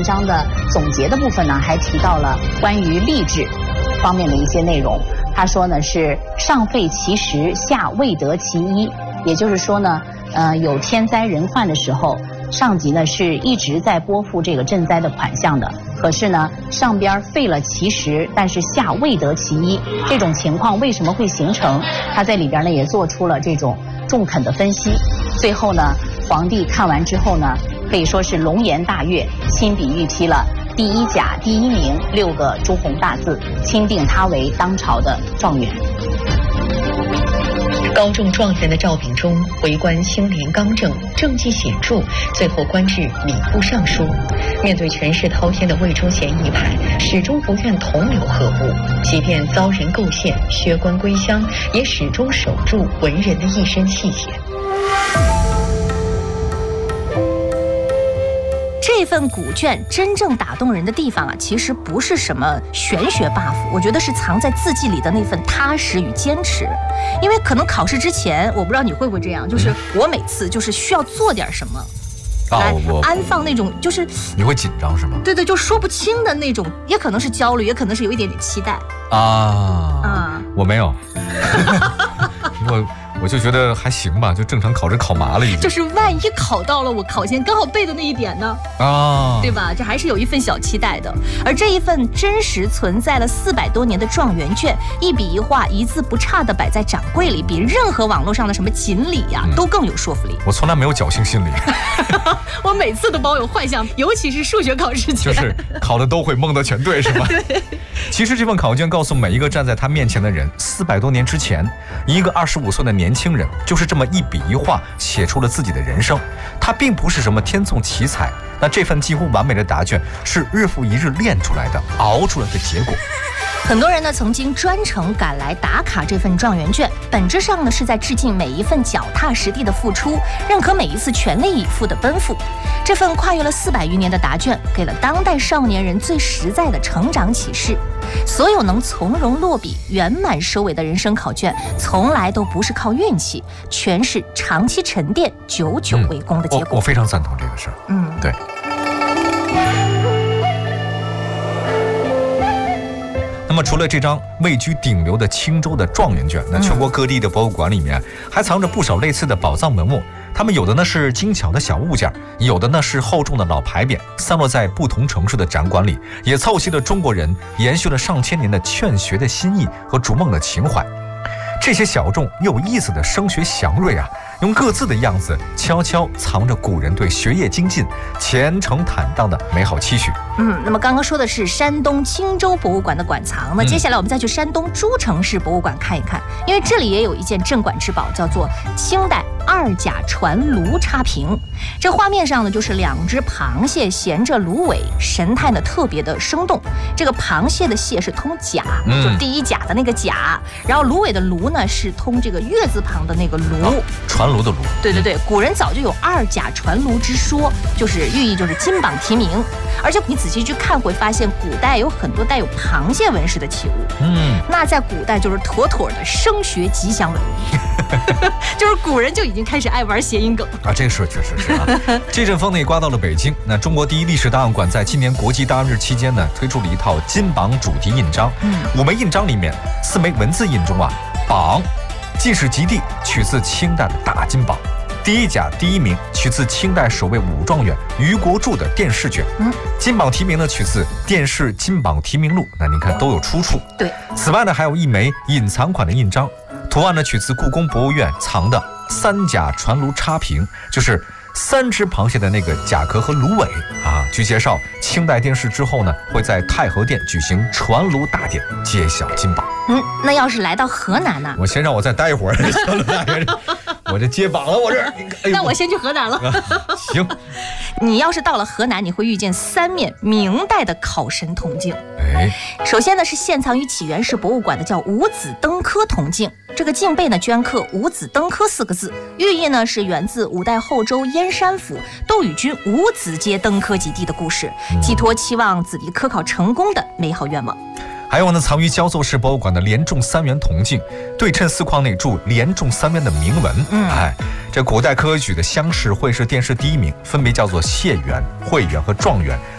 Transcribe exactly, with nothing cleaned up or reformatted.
章的总结的部分呢，还提到了关于励志方面的一些内容。他说呢是上废其实，下未得其一，也就是说呢，呃，有天灾人患的时候，上级呢是一直在拨付这个赈灾的款项的。可是呢，上边废了其实，但是下未得其一，这种情况为什么会形成？他在里边呢也做出了这种中肯的分析。最后呢，皇帝看完之后呢，可以说是龙颜大悦，亲笔御批了第一甲第一名六个朱红大字，钦定他为当朝的状元。 高中状元的赵秉忠，为官清廉刚正，政绩显著，最后官至礼部尚书。面对权势滔天的魏忠贤一派，始终不愿同流合污，即便遭人构陷，削官归乡，也始终守住文人的一身气节。 这份古卷真正打动人的地方啊，其实不是什么玄学 buff， 我觉得是藏在字迹里的那份踏实与坚持。因为可能考试之前，我不知道你会不会这样，就是我每次就是需要做点什么，来安放那种就是你会紧张是吗？ 对对，就说不清的那种，也可能是焦虑，也可能是有一点点期待啊啊， 我没有，我。我就觉得还行吧，就正常考试考麻了已经。 就是万一考到了我考前刚好背的那一点呢？啊，对吧？这还是有一份小期待的。而这一份真实存在了四百多年的状元卷，一笔一画、一字不差的摆在掌柜里，比任何网络上的什么锦鲤呀、啊嗯、都更有说服力。 我从来没有侥幸心理， 我每次都抱有幻想，尤其是数学考试前， 就是考的都会，蒙的全对，是吗？ 对。 其实这份考卷告诉每一个站在他面前的人，四百多年之前，一个二十五岁的年轻人就是这么一笔一画写出了自己的人生。他并不是什么天纵奇才，那这份几乎完美的答卷是日复一日练出来的，熬出来的结果。 很多人呢曾经专程赶来打卡这份状元卷，本质上呢是在致敬每一份脚踏实地的付出，认可每一次全力以赴的奔赴。这份跨越了四百余年的答卷，给了当代少年人最实在的成长启示。所有能从容落笔、圆满收尾的人生考卷，从来都不是靠运气，全是长期沉淀、久久为功的结果。 嗯、我, 我非常赞同这个事儿。 嗯， 对。那么除了这张位居顶流的青州的状元卷，那全国各地的博物馆里面还藏着不少类似的宝藏文物。它们有的呢是精巧的小物件，有的呢是厚重的老牌匾，散落在不同城市的展馆里，也凑齐了中国人延续了上千年的劝学的心意和逐梦的情怀。这些小众又有意思的升学祥瑞啊，用各自的样子悄悄藏着古人对学业精进、前程坦荡的美好期许。 嗯，那么刚刚说的是山东青州博物馆的馆藏，那接下来我们再去山东诸城市博物馆看一看，因为这里也有一件镇馆之宝，叫做清代二甲船炉插屏。这画面上呢，就是两只螃蟹衔着芦苇，神态呢特别的生动。这个螃蟹的蟹是通甲，嗯、就第一甲的那个甲，然后芦苇的芦呢是通这个月字旁的那个炉，哦、 船炉的炉。 对对对，古人早就有二甲船炉之说，就是寓意就是金榜题名。而且你仔细去看，会发现古代有很多带有螃蟹纹饰的器物。嗯，那在古代就是妥妥的升学吉祥文，就是古人就已经开始爱玩谐音梗啊，这个是确实是啊。这阵风呢也刮到了北京，那中国第一历史档案馆在今年国际档案日期间呢，推出了一套金榜主题印章。嗯，五枚印章里面，四枚文字印中啊，榜记事及第取自清代的大金榜。第一甲第一名取自清代首位武状元余国柱的殿试卷，嗯，金榜题名呢取自殿试金榜题名录，那您看都有出处。 对， 此外呢还有一枚隐藏款的印章，图案呢取自故宫博物院藏的三甲船炉插屏，就是三只螃蟹的那个甲壳和芦苇啊。据介绍，清代殿试之后呢，会在太和殿举行船炉大典，揭晓金榜。 嗯，那要是来到河南呢？ 我先让我再待一会儿，我这揭榜了，我这。 哎、那我先去河南了。啊、 行。 你要是到了河南，你会遇见三面明代的考神铜镜。 哎， 首先呢是现藏于启元市博物馆的叫五子登科铜镜，这个镜背呢镌刻五子登科四个字，寓意呢是源自五代后周燕山府窦宇君五子皆登科及第的故事，寄托期望子弟科考成功的美好愿望。 还有呢，藏于焦作市博物馆的连中三元铜镜，对称四框内铸连中三元的铭文。嗯，哎，这古代科举的乡试、会试、殿试第一名分别叫做解元、会元和状元，